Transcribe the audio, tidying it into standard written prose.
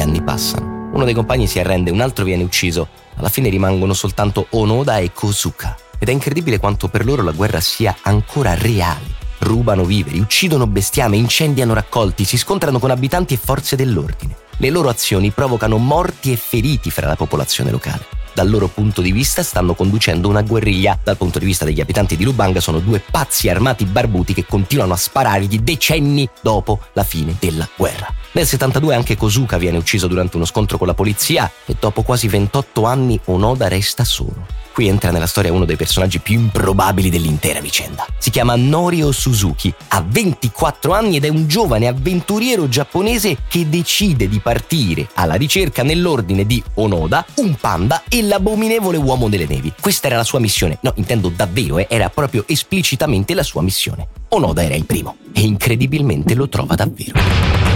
anni passano. Uno dei compagni si arrende, un altro viene ucciso. Alla fine rimangono soltanto Onoda e Kozuka. Ed è incredibile quanto per loro la guerra sia ancora reale. Rubano viveri, uccidono bestiame, incendiano raccolti, si scontrano con abitanti e forze dell'ordine. Le loro azioni provocano morti e feriti fra la popolazione locale. Dal loro punto di vista stanno conducendo una guerriglia. Dal punto di vista degli abitanti di Lubanga sono due pazzi armati barbuti che continuano a sparargli decenni dopo la fine della guerra. Nel 72 anche Kozuka viene ucciso durante uno scontro con la polizia e dopo quasi 28 anni Onoda resta solo. Qui entra nella storia uno dei personaggi più improbabili dell'intera vicenda. Si chiama Norio Suzuki, ha 24 anni ed è un giovane avventuriero giapponese che decide di partire alla ricerca nell'ordine di Onoda, un panda e l'abominevole uomo delle nevi. Questa era la sua missione. No, intendo davvero, era proprio esplicitamente la sua missione. Onoda era il primo e incredibilmente lo trova davvero.